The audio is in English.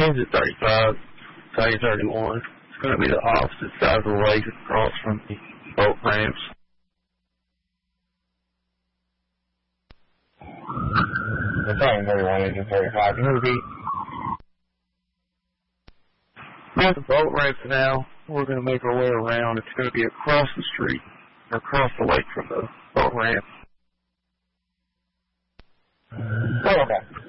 exit 35, Sage 31. It's going to be the opposite side of the lake across from the boat ramps. The Titan 31, exit 35. Can you repeat? We're at the boat ramps now. We're going to make our way around. It's going to be across the street, or across the lake from the boat ramp. Oh, okay.